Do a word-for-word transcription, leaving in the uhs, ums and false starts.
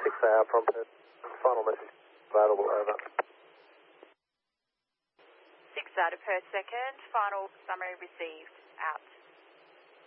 six hour from Perth. Final message available, over. six data per second, final summary received, out.